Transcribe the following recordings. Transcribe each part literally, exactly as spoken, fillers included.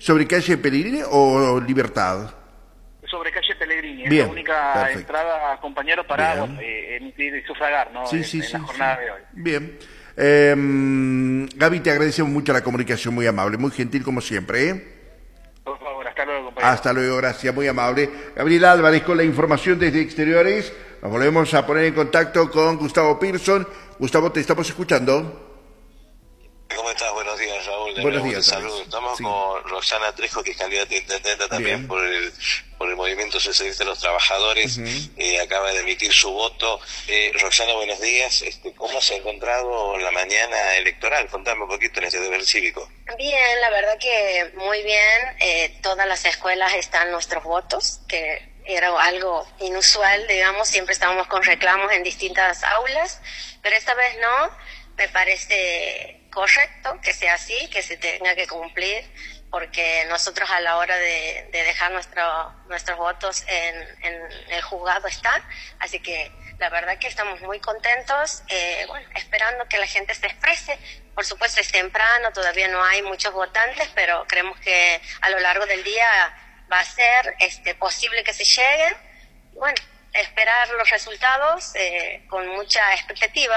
¿Sobre calle Pellegrini o Libertad? Sobre calle Pellegrini, Bien, es la única perfecto. entrada, compañero, para Bien. bueno, eh, emitir y sufragar, ¿no? Sí, en, sí, en sí, la jornada sí. de hoy. Bien. Eh, Gaby, te agradecemos mucho la comunicación, muy amable, muy gentil como siempre, ¿eh? Por favor, hasta luego, compañero. Hasta luego, gracias, muy amable. Gabriel Álvarez con la información desde Exteriores. Nos volvemos a poner en contacto con Gustavo Pearson. Gustavo, te estamos escuchando. ¿Cómo estás? Buenos días, Raúl. De Buenos nuevo días, te saludo. Alex. Estamos Sí. con Roxana Trejo, que es candidata a intendenta también Bien. por el por el Movimiento Socialista de los Trabajadores. Uh-huh. eh, acaba de emitir su voto. Eh, Roxana, buenos días. Este, ¿Cómo se ha encontrado la mañana electoral? Contame un poquito en este deber cívico. Bien, la verdad que muy bien. Eh, todas las escuelas están nuestros votos, que era algo inusual, digamos. Siempre estábamos con reclamos en distintas aulas, pero esta vez no. Me parece correcto que sea así, que se tenga que cumplir, porque nosotros a la hora de, de dejar nuestro, nuestros votos en, en el juzgado están, así que la verdad que estamos muy contentos, eh, bueno, esperando que la gente se exprese. Por supuesto es temprano, todavía no hay muchos votantes, pero creemos que a lo largo del día va a ser este, posible que se lleguen. Bueno, esperar los resultados eh, con mucha expectativa.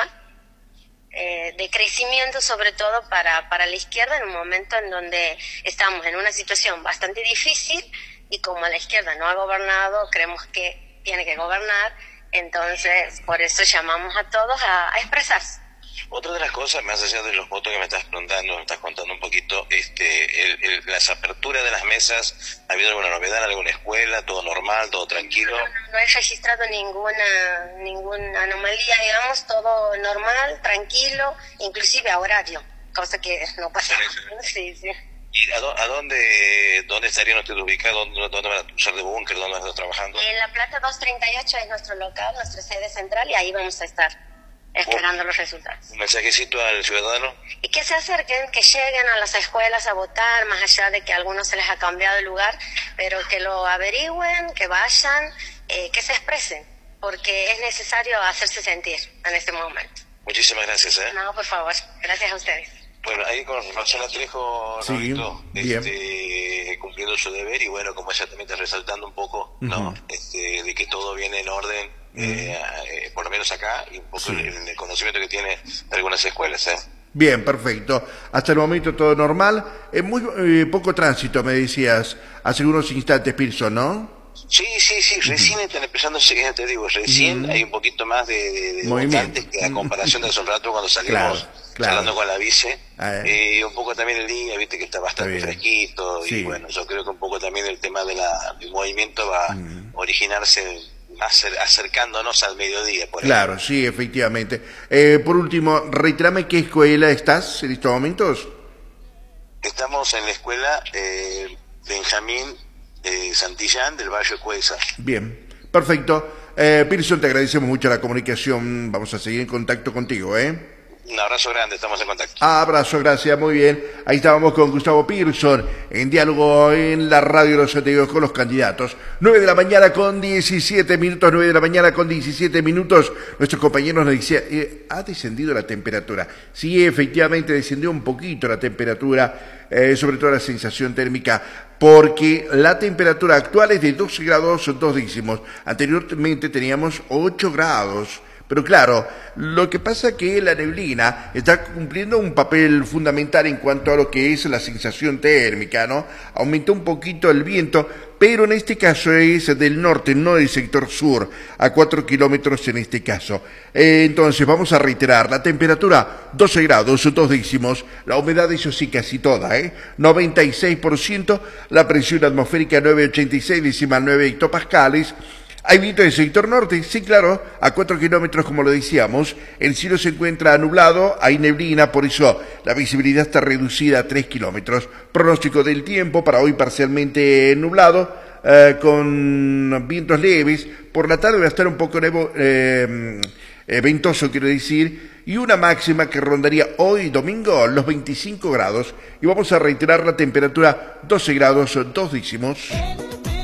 Eh, de crecimiento, sobre todo para, para la izquierda, en un momento en donde estamos en una situación bastante difícil, y como la izquierda no ha gobernado, creemos que tiene que gobernar. Entonces por eso llamamos a todos a, a expresarse. Otra de las cosas, más allá de los votos que me estás preguntando, me estás contando un poquito, este, el, el, las aperturas de las mesas, ¿ha habido alguna novedad en alguna escuela? ¿Todo normal, todo tranquilo? No, no, no he registrado ninguna ninguna anomalía, digamos, todo normal, tranquilo, inclusive a horario, cosa que no pasa. Sí, sí. ¿Y a, do, a dónde dónde estarían ustedes ubicados? ¿Dónde, dónde van a usar de búnker? ¿Dónde van a estar trabajando? En La Plata doscientos treinta y ocho es nuestro local, nuestra sede central, y ahí vamos a estar esperando los resultados. ¿Un mensajecito al ciudadano? Y que se acerquen, que lleguen a las escuelas a votar, más allá de que a algunos se les ha cambiado el lugar, pero que lo averigüen, que vayan, eh, que se expresen, porque es necesario hacerse sentir en este momento. Muchísimas gracias, ¿eh? No, por favor, gracias a ustedes. Bueno, ahí con Roxana Trejo, Sí, Raulito, bien. este, cumpliendo su deber, y bueno, como ella también está resaltando un poco, Uh-huh. ¿no? Este, de que todo viene en orden, uh-huh. eh, eh, por lo menos acá, y un poco Sí. el, el conocimiento que tiene de algunas escuelas, ¿eh? Bien, perfecto. Hasta el momento todo normal. Es muy eh, poco tránsito, me decías hace unos instantes, Pearson, ¿no? Sí, sí, sí, recién están empezando, ya te digo, recién Uh-huh. hay un poquito más de, de, de Movimiento. votantes que a comparación de hace un rato cuando salimos Claro, claro. hablando con la vice, Ah, eh, un poco también el día, viste que está bastante Está bien. fresquito, Sí. y bueno, yo creo que un poco también el tema de la, del movimiento va a Uh-huh. originarse acer, acercándonos al mediodía, por Claro, ejemplo. sí, efectivamente. Eh, por último, reiterame qué escuela estás en estos momentos. Estamos en la escuela eh, Benjamín eh, Santillán del barrio Cuesa. Bien, perfecto. Eh, Pearson, te agradecemos mucho la comunicación. Vamos a seguir en contacto contigo, ¿eh? Un abrazo grande, estamos en contacto. Abrazo, gracias, muy bien. Ahí estábamos con Gustavo Pearson en diálogo en la radio de los Santiago con los candidatos. nueve de la mañana con diecisiete minutos, nueve de la mañana con diecisiete minutos. Nuestros compañeros nos decían, eh, ha descendido la temperatura. Sí, efectivamente descendió un poquito la temperatura, eh, sobre todo la sensación térmica, porque la temperatura actual es de doce grados dos décimos. Anteriormente teníamos ocho grados. Pero claro, lo que pasa es que la neblina está cumpliendo un papel fundamental en cuanto a lo que es la sensación térmica, ¿no? Aumentó un poquito el viento, pero en este caso es del norte, no del sector sur, a cuatro kilómetros en este caso. Eh, entonces, vamos a reiterar, la temperatura doce grados, dos décimos, la humedad, eso sí, casi toda, ¿eh? noventa y seis por ciento, la presión atmosférica nueve ochenta y seis decimal nueve hectopascales. ¿Hay viento del sector norte? Sí, claro, a cuatro kilómetros, como lo decíamos. El cielo se encuentra nublado, hay neblina, por eso la visibilidad está reducida a tres kilómetros. Pronóstico del tiempo para hoy parcialmente nublado, eh, con vientos leves. Por la tarde va a estar un poco nevo, eh, eh, ventoso, quiero decir, y una máxima que rondaría hoy, domingo, los veinticinco grados. Y vamos a reiterar la temperatura, doce grados, dos décimos.